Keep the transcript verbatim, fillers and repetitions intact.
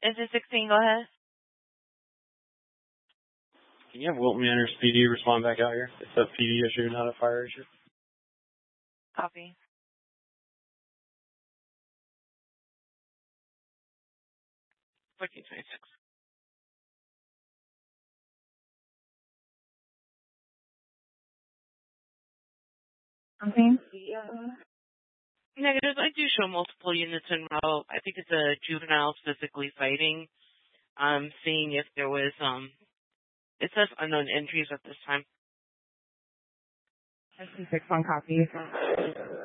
Is it sixteen? Go ahead. Can you have Wilton Manors P D respond back out here? It's a P D issue, not a fire issue. Copy. fourteen twenty-six. Okay. Negatives. I do show multiple units in row. I think it's a juvenile physically fighting. Um, seeing if there was, um, it says unknown injuries at this time. S C six one copy.